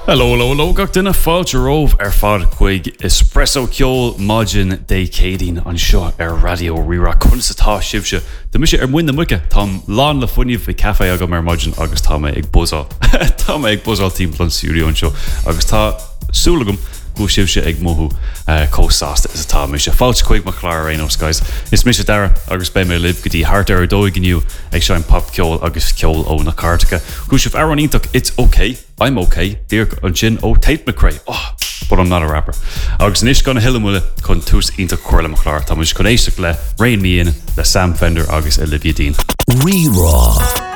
Hello, gach duine fáilte rómh fad chuig espresso ceol mágin dé cédín an seo radio rira chunasatá sibse. Tá mi sé muine muice tá lán le funineh i cafe agam mágin agus tá ag buzáil. Tá ag buzáil tí plan siúí an seo agus tá súlagam go sibse ag mothú cósáasta is atá mi sé fáilte chuig mar chláir rénos guys. Is mi sé dara agus bé mé libh go dtí hart ar dóigniu ag seán pop ceol agus ceol ó na cartacha. Go sibh aronítach it's okay. I'm okay. Dirk an sin Tate McRae. But I'm not a rapper. Agus níos gonna hillamúile chun tús ínta chuirla mo chláir. Tá muis chun éisteach le Rain Me In, le Sam Fender agus Olivia Dean. Rerá.